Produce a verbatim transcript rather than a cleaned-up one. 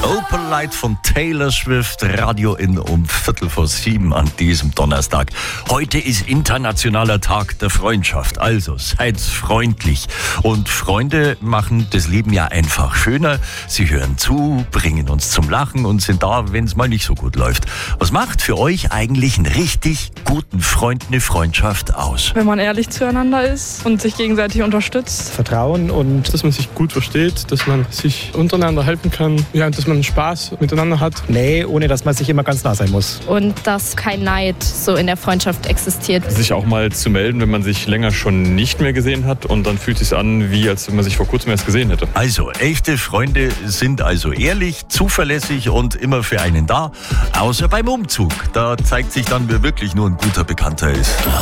Opal Light von Taylor Swift, Radio in um Viertel vor sieben an diesem Donnerstag. Heute ist internationaler Tag der Freundschaft, also seid freundlich. Und Freunde machen das Leben ja einfach schöner. Sie hören zu, bringen uns zum Lachen und sind da, wenn es mal nicht so gut läuft. Was macht für euch eigentlich einen richtig guten Freund, eine Freundschaft aus? Wenn man ehrlich zueinander ist und sich gegenseitig unterstützt. Vertrauen und dass man sich gut versteht, dass man sich untereinander helfen kann, ja, dass man Spaß miteinander hat. Nee, ohne dass man sich immer ganz nah sein muss. Und dass kein Neid so in der Freundschaft existiert. Sich auch mal zu melden, wenn man sich länger schon nicht mehr gesehen hat, und dann fühlt es sich an, wie als wenn man sich vor kurzem erst gesehen hätte. Also, echte Freunde sind also ehrlich, zuverlässig und immer für einen da. Außer beim Umzug. Da zeigt sich dann, wer wirklich nur ein guter Bekannter ist.